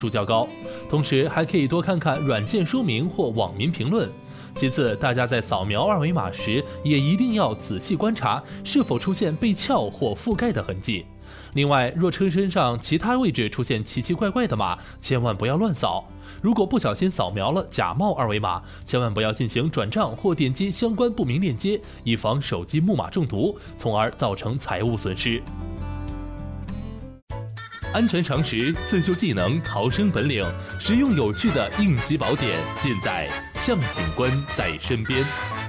度较高，同时还可以多看看软件说明或网民评论。其次，大家在扫描二维码时，也一定要仔细观察是否出现被撬或覆盖的痕迹。另外，若车身上其他位置出现奇奇怪怪的码，千万不要乱扫。如果不小心扫描了假冒二维码，千万不要进行转账或点击相关不明链接，以防手机木马中毒，从而造成财物损失。安全常识、自救技能、逃生本领，实用有趣的应急宝典，尽在向警官在身边。